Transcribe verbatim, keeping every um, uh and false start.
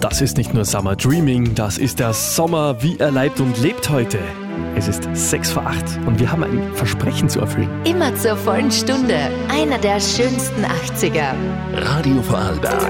Das ist nicht nur Summer Dreaming, das ist der Sommer, wie er leibt und lebt heute. Es ist sechs vor acht und wir haben ein Versprechen zu erfüllen. Immer zur vollen Stunde. Einer der schönsten achtziger. Radio Vorarlberg.